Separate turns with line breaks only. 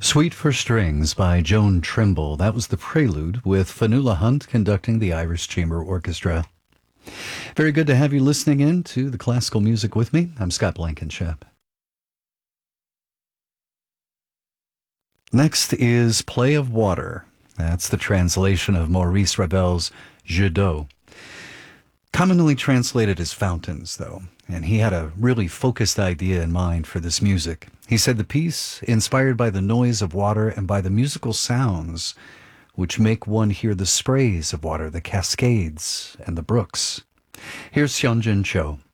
Suite for Strings by Joan Trimble. That was the prelude with Fanula Hunt conducting the Irish Chamber Orchestra. Very good to have you listening in to the classical music with me. I'm Scott Blankenship. Next is Play of Water. That's the translation of Maurice Ravel's Jeux d'eau. Commonly translated as Fountains, though, and he had a really focused idea in mind for this music. He said the piece, inspired by the noise of water and by the musical sounds, which make one hear the sprays of water, the cascades, and the brooks. Here's Hyunjin Cho.